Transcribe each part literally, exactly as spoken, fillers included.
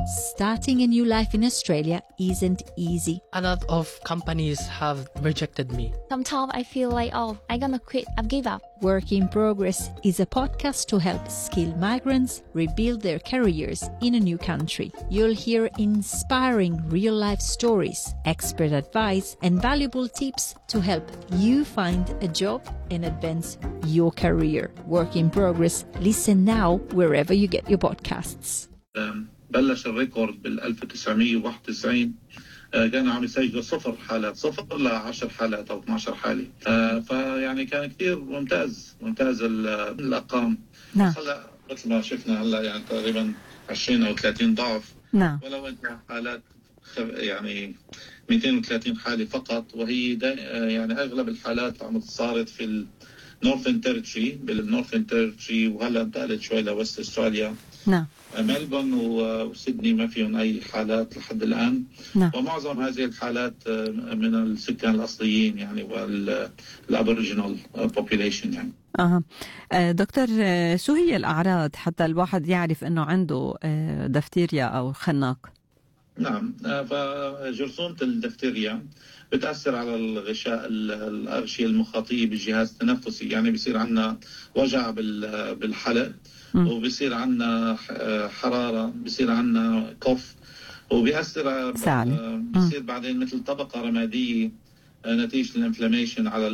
Starting a new life in Australia isn't easy. A lot of companies have rejected me. Sometimes I feel like, oh, I'm gonna quit, I've give up. Work in Progress is a podcast to help skilled migrants rebuild their careers in a new country. You'll hear inspiring real-life stories, expert advice, and valuable tips to help you find a job and advance your career. Work in Progress. Listen now wherever you get your podcasts. بلش الريكورد بال ألف وتسعمية وواحد وتسعين، كان عم يسجلوا صفر حالات، صفر لعشر حالات أو اثناشر حالة. فيعني كان كتير ممتاز ممتاز الأرقام. نعم. هلا مثل ما شفنا هلا يعني تقريبا عشرين أو ثلاثين ضعف. نعم. ولو أنت حالات يعني مئتين وثلاثين حالة فقط، وهي يعني أغلب الحالات عم صارت في النورثن تيريتوري بالنورثن تيريتوري، وهلا انتقلت شوي لوست أستراليا. نعم. ملبورن وسيدني ما فيهم أي حالات لحد الآن. نعم. ومعظم هذه الحالات من السكان الأصليين يعني والأبوريجينال بوبوليشن يعني. أه. دكتور، شو هي الأعراض حتى الواحد يعرف أنه عنده دفتيريا أو خناق؟ نعم، فجرثومة الدفتيريا بتأثر على الغشاء الأغشية المخاطية بالجهاز التنفسي، يعني بيصير عنا وجع بالحلق، وبيصير عنا حرارة، بيصير عنا كوف، وبيأثر بيصير بعدين مثل طبقة رمادية نتيجة الانفلاميشن على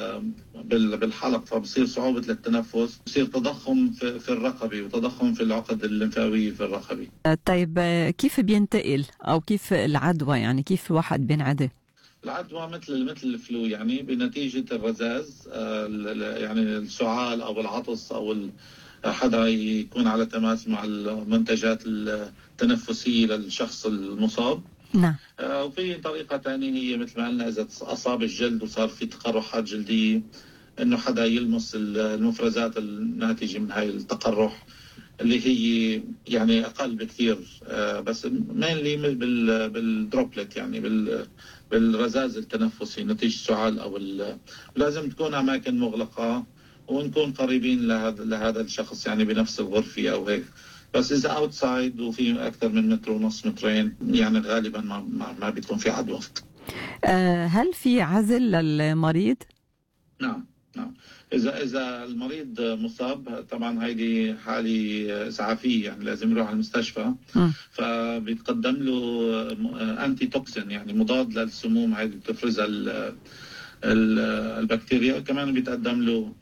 بالحلق، فبصير صعوبة للتنفس، بصير تضخم في الرقبة وتضخم في العقد الليمفاوية في الرقبة. طيب كيف بينتقل أو كيف العدوى، يعني كيف الواحد بينعدي؟ العدوى مثل مثل الفلو، يعني بنتيجة الرذاذ، يعني السعال أو العطس أو حدا يكون على تماس مع المنتجات التنفسية للشخص المصاب. نعم. وفي طريقة تانية هي مثل ما قلنا، إذا أصاب الجلد وصار في تقرحات جلدية، إنه حدا يلمس المفرزات الناتجة من هاي التقرح اللي هي يعني أقل بكثير، بس mainly بالدروبلت، يعني بالرذاذ التنفسي نتيجة السعال أو لازم تكون أماكن مغلقة ونكون قريبين لهذا لهذا الشخص، يعني بنفس الغرفة أو هيك. بس إذا أوتسايد وفي أكثر من متر ونص مترين، يعني غالبا ما ما, ما بيكون في عدوى. أه هل في عزل للمريض؟ نعم نعم. إذا إذا المريض مصاب طبعا هيدي حالة إسعافية، يعني لازم يروح على المستشفى. م. فبيتقدم له أنتي توكسين، يعني مضاد للسموم هيدي بتفرزها البكتيريا. كمان بيتقدم له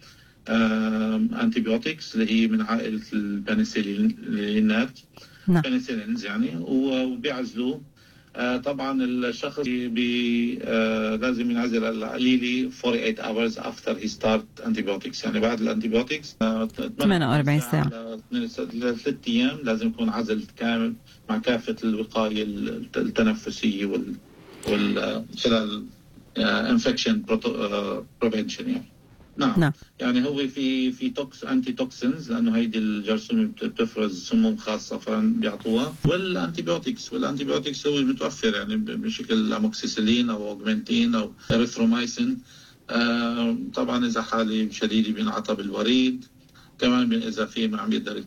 أنتيبيوتكس اللي هي من عائلة البنسلينات، نعم. بنسلينز يعني، وبيعزلوه. آه طبعا الشخص بي آه لازم ينعزل على القليلة أربعة وأربعين hours after he start antibiotics، يعني بعد الانتيبيوتكس آه ثمانية وأربعين ساعة لثلاث أيام لازم يكون عزل كامل مع كافة الوقاية التنفسية وال وال خلال انفكشن بريفنشن يعني. نعم. نعم. يعني هو في في توكس انتي توكسينز، لانه هيدي الجرثومه بتفرز سموم خاصه فبيعطوها، والانتيبيوتكس والانتيبيوتكس هو متوفر يعني بشكل اموكسيسيلين او اوغمنتين او اريثرومايسين. آه طبعا اذا حاله شديده بينعطى بالوريد، كمان اذا في ما عم يقدر